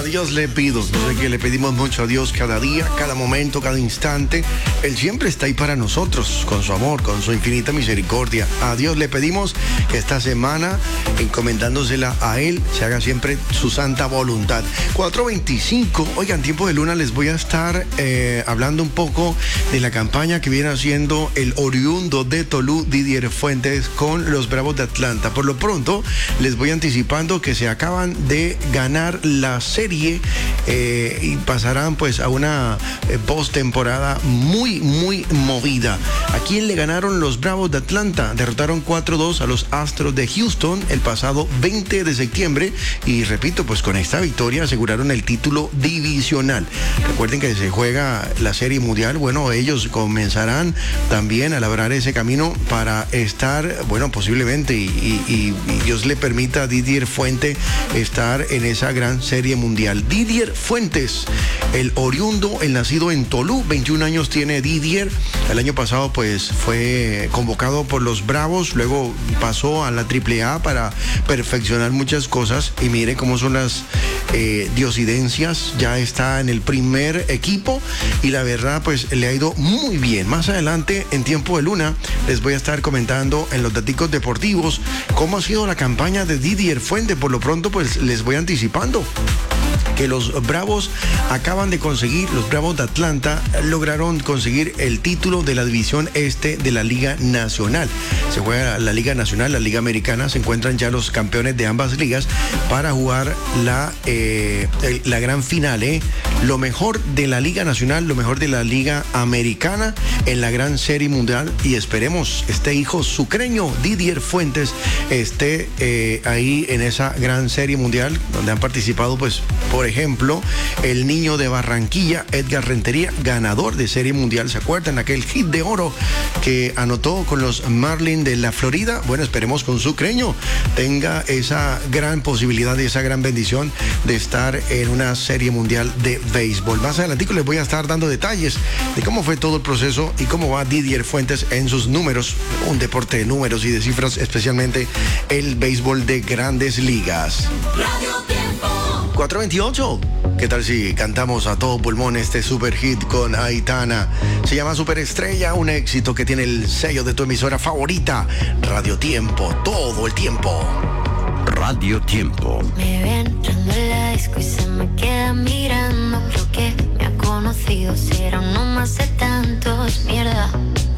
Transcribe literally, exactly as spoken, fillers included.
Dios le pido, yo sé que le pedimos mucho a Dios cada día, cada momento, cada instante. Él siempre está ahí para nosotros, con su amor, con su infinita misericordia. A Dios le pedimos que esta semana, encomendándosela a Él, se haga siempre su santa voluntad. cuatro veinticinco, oigan, tiempo de luna, les voy a estar eh, hablando un poco de la campaña que viene haciendo el oriundo de Tolú, Didier Fuentes, con los Bravos de Atlanta. Por lo pronto, les voy anticipando que se acaban de ganar la serie eh, y pasarán pues a una eh, postemporada muy, muy movida. ¿A quién le ganaron los Bravos de Atlanta? Derrotaron cuatro dos a los Astros de Houston el pasado veinte de septiembre y repito, pues con esta victoria aseguraron el título divisional. Recuerden que se juega la Serie Mundial. Bueno, ellos comenzarán también a labrar ese camino para estar, bueno, posiblemente y, y, y Dios le permita a Didier Fuentes estar en esa gran Serie Mundial. Didier Fuentes, el oriundo, el nacido en Tolú, veintiún años tiene Didier. El año pasado pues fue convocado por los Bravos, luego pasó a la triple A para perfeccionar muchas cosas y mire cómo son las eh, diosidencias. Ya está en el primer equipo y la verdad pues le ha ido muy bien. Más adelante en Tiempo de Luna les voy a estar comentando en los daticos deportivos cómo ha sido la campaña de Didier Fuentes. Por lo pronto pues les voy anticipando que los Bravos acaban de conseguir, los Bravos de Atlanta lograron conseguir el título de la división este de la Liga Nacional. Se juega la Liga Nacional, la Liga Americana, se encuentran ya los campeones de ambas ligas para jugar la, eh, la gran final, ¿eh? Lo mejor de la Liga Nacional, lo mejor de la Liga Americana en la gran Serie Mundial y esperemos este hijo sucreño, Didier Fuentes, esté eh, ahí en esa gran Serie Mundial donde han participado pues por ejemplo, el niño de Barranquilla, Edgar Rentería, ganador de Serie Mundial. ¿Se acuerdan? Aquel hit de oro que anotó con los Marlins de la Florida. Bueno, esperemos con Sucreño tenga esa gran posibilidad y esa gran bendición de estar en una Serie Mundial de béisbol. Más adelante les voy a estar dando detalles de cómo fue todo el proceso y cómo va Didier Fuentes en sus números. Un deporte de números y de cifras, especialmente el béisbol de grandes ligas. cuatro veintiocho. ¿Qué tal si cantamos a todo pulmón este super hit con Aitana? Se llama Superestrella, un éxito que tiene el sello de tu emisora favorita, Radio Tiempo, todo el tiempo. Radio Tiempo. Me ve entrando en la disco y se me queda mirando. Creo que me ha conocido, será uno más de tantos, mierda.